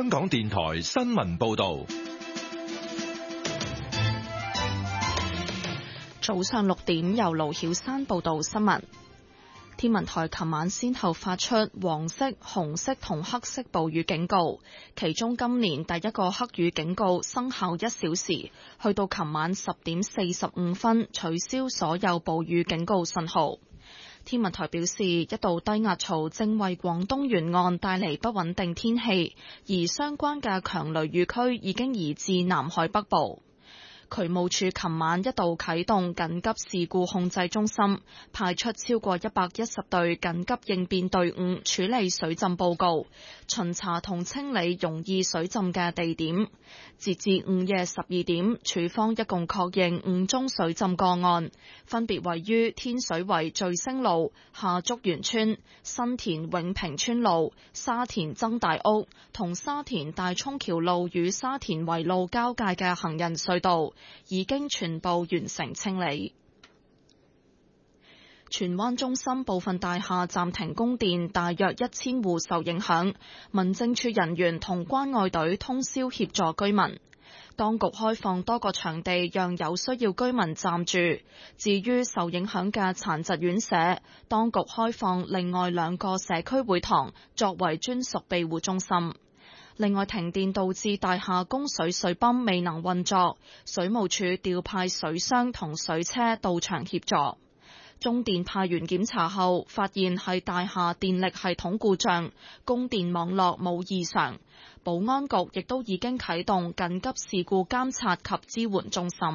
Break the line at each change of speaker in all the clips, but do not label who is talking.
香港電台新聞報道。
早上6點，由盧曉珊報道新聞。天文台琴晚先後發出黃色、紅色同黑色暴雨警告，其中今年第一個黑雨警告生效1小時，去到琴晚10點45分取消所有暴雨警告信號。天文台表示，一道低壓槽正為廣東沿岸帶嚟不穩定天氣，而相關嘅強雷雨區已經移至南海北部。渠務署琴晚一度啟動緊急事故控制中心，派出超過110隊緊急應變隊伍處理水浸報告，巡查同清理容易水浸嘅地點。截至午夜12點，署方一共確認5宗水浸個案，分別位於天水圍聚星路、下竹園村、新田永平村路、沙田曾大屋同沙田大涌橋路與沙田圍路交界嘅行人隧道，已經全部完成清理。荃灣中心部分大廈暫停供電，大約1000戶受影響。民政處人員同關愛隊通宵協助居民。當局開放多個場地，讓有需要居民暫住。至於受影響嘅殘疾院舍，當局開放另外2個社區會堂作為專屬庇護中心。另外，停電導致大廈供水水泵未能運作，水務署調派水箱同水車到場協助。中電派員檢查後，發現係大廈電力系統故障，供電網絡冇異常。保安局亦都已經啟動緊急事故監察及支援中心。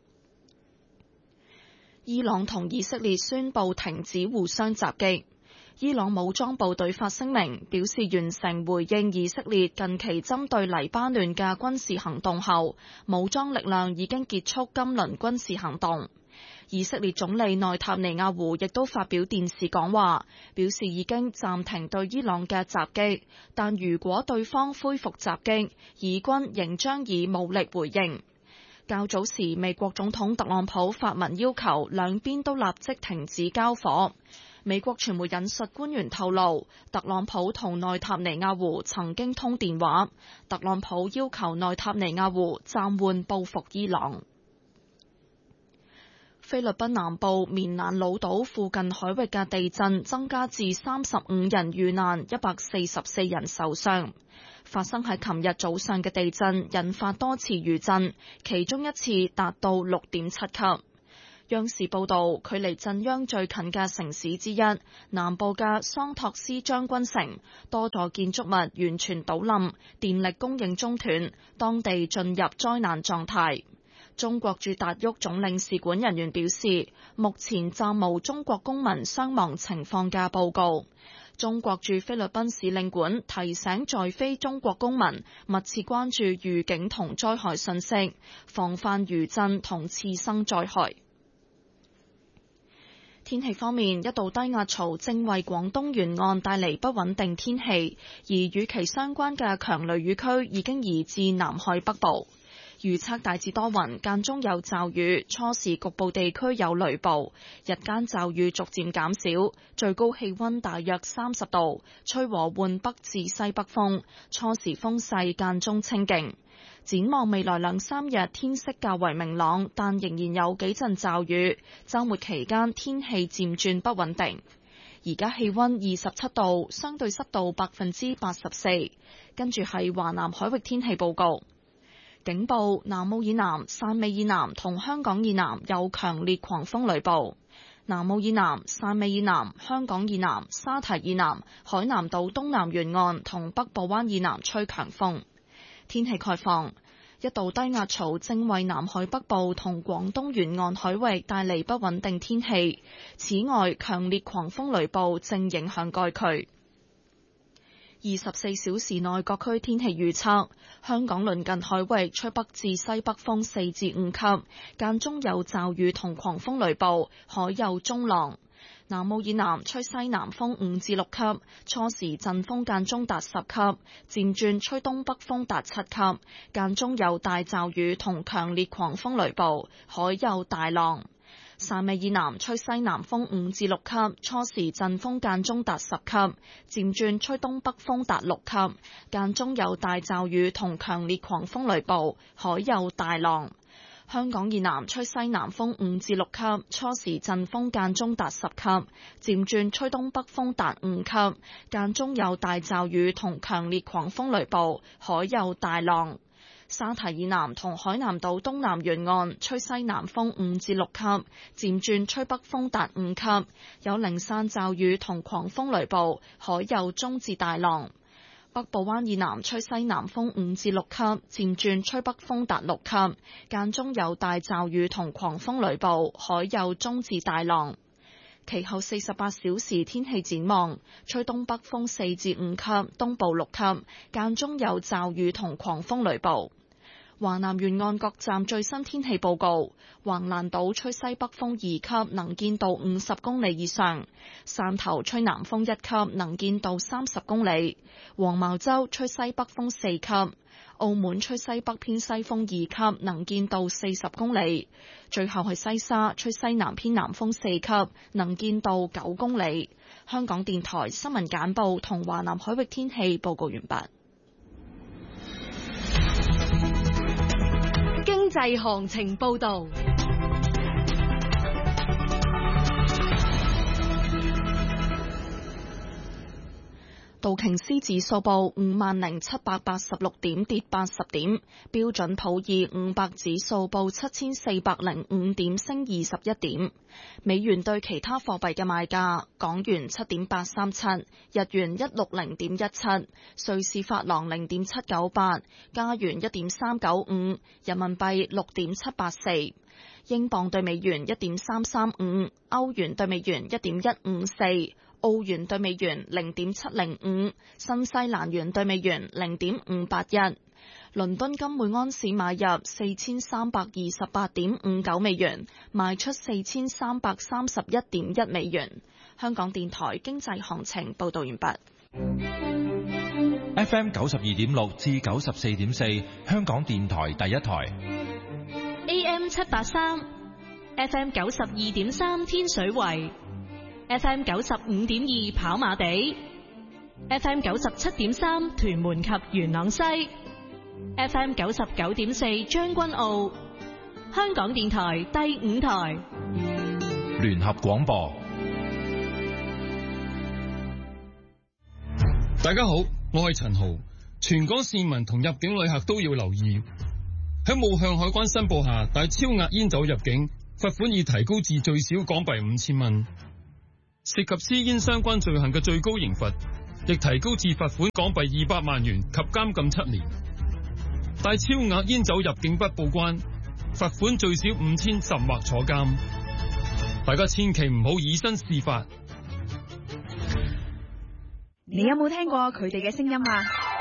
伊朗同以色列宣布停止互相襲擊。伊朗武裝部隊發聲明，表示完成回應以色列近期針對黎巴嫩嘅軍事行動後，武裝力量已經結束今輪軍事行動。以色列總理內塔尼亞胡亦都發表電視講話，表示已經暫停對伊朗嘅襲擊，但如果對方恢復襲擊，以軍仍將以武力回應。較早時，美國總統特朗普發文要求兩邊都立即停止交火。美國傳媒引述官員透露，特朗普同內塔尼亞胡曾經通電話，特朗普要求內塔尼亞胡暫緩報復伊朗。菲律賓南部棉蘭老島附近海域嘅地震增加至35人遇難，144人受傷。發生喺琴日早上嘅地震引發多次餘震，其中一次達到6.7級。央視報道，距離震央最近嘅城市之一，南部嘅桑托斯將軍城，多座建築物完全倒冧，電力供應中斷，當地進入災難狀態。中國駐達沃總領事館人員表示，目前暫無中國公民傷亡情況嘅報告。中國駐菲律賓使領館提醒在非中國公民密切關注預警同災害信息，防範餘震同次生災害。天氣方面，一道低壓槽正為廣東沿岸帶嚟不穩定天氣，而與其相關嘅強雷雨區已經移至南海北部。預測大致多雲，間中有驟雨，初時局部地區有雷暴，日間驟雨逐漸減少，最高氣溫大約30度，吹和緩北至西北風，初時風勢間中清勁。展望未來2-3日天色較為明朗，但仍然有幾陣驟雨，週末期間天氣漸轉不穩定。而家氣溫27度，相對濕度84%。跟住係華南海域天氣報告。警報：南澳以南、汕尾以南同香港以南有強烈狂風雷暴。南澳以南、汕尾以南、香港以南、沙堤以南、海南島東南沿岸同北部灣以南吹強風。天氣概況：一道低壓槽正為南海北部同廣東沿岸海域帶嚟不穩定天氣。此外，強烈狂風雷暴正影響該區。24小時內各區天氣預測：香港鄰近海域吹北至西北風4至5級，間中有驟雨同狂風雷暴，海有中浪。南澳以南吹西南風5至6級，初時陣風間中達10級，漸轉吹東北風達7級，間中有大驟雨同強烈狂風雷暴，海有大浪。 汕尾以南吹西南風5至6級，初時陣風間中達10級，漸轉吹東北風達6級，間中有大驟雨同強烈狂風雷暴，海有大浪。香港以南吹西南風5至6級，初時陣風間中達10級，漸轉吹東北風達5級，間中有大驟雨同強烈狂風雷暴，海有大浪。沙堤以南同海南島東南沿岸吹西南風5至6級，漸轉吹北風達5級，有零散驟雨同狂風雷暴，海有中至大浪。北部灣以南吹西南風5至6級，漸轉吹北風達6級，間中有大驟雨同狂風雷暴，海有中至大浪。其後48小時天氣展望，吹東北風4至5級，東部6級，間中有驟雨同狂風雷暴。華南沿岸各站最新天氣報告：橫瀾島吹西北風2級，能見度50公里以上；汕頭吹南風1級，能見度30公里；黃茅洲吹西北風4級；澳門吹西北偏西風2級，能見度40公里；最後係西沙吹西南偏南風4級，能見度9公里。香港電台新聞簡報同華南海域天氣報告完畢。
經濟行情報導。
道瓊斯指數報50,786點，跌80點；標準普爾500指數報7405點，升21點。美元對其他貨幣嘅賣價：港元7.837，日元160.17，瑞士法郎0.798，加元1.395，人民幣6.784。英鎊對美元1.335，歐元對美元1.154，澳元對美元0.705，新西蘭元對美元0.581。倫敦金每安士買入4328.59美元，賣出4331.1美元。香港電台經濟行情報道完畢。
FM 92.6至94.4，香港電台第一台。
AM 783 ，FM 92.3天水圍，FM 95.2跑馬地，FM 97.3屯門及元朗西，FM 99.4將軍澳。香港電台第5台
聯合廣播。
大家好，我係陳豪。全港市民同入境旅客都要留意，喺冇向海關申報下帶超額煙酒入境，罰款已提高至最少港幣5000蚊。涉及私煙相關罪行嘅最高刑罰亦提高至罰款港幣200萬元及監禁7年。帶超額煙酒入境不報關，罰款最少5000甚或坐監。大家千祈唔好以身試法。
你有冇聽過佢哋嘅聲音啊？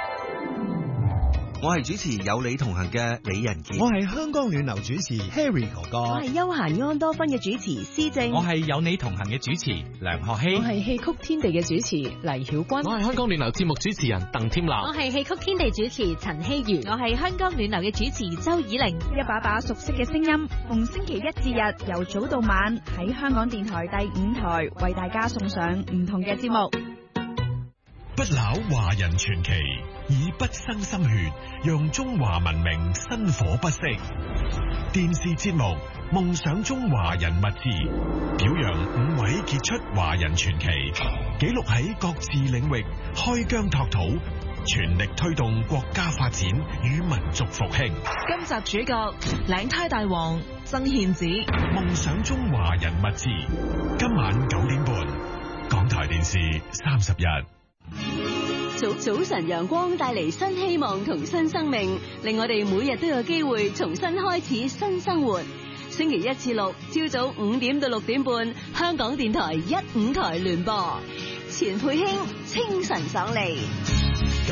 我係主持有你同行嘅李仁傑，
我係香港暖流主持 Harry 哥哥，
我係休閒安多芬嘅主持施正，
我係有你同行嘅主持梁學希，
我係戲曲天地嘅主持黎曉君，
我係香港暖流節目主持人鄧添立，
我係戲曲天地主持陳希如，
我係香港暖流嘅主持周以玲。
一把把熟悉嘅聲音，逢星期一至日由早到晚喺香港電台第5台為大家送上唔同嘅節目。
不朽華人傳奇，以不生心血，讓中華文明薪火不息。電視節目《夢想中華人物誌》，表揚5位傑出華人傳奇，記錄喺各自領域開疆拓土，全力推動國家發展與民族復興。
今集主角領呔大王曾憲子，《
夢想中華人物誌》，今晚9點半，港台電視31。
早晨陽光帶嚟新希望同新生命，令我哋每日都有機會重新開始新生活。星期1至6朝早5點到6點半，香港電台1、5台聯播，錢佩卿清晨爽利。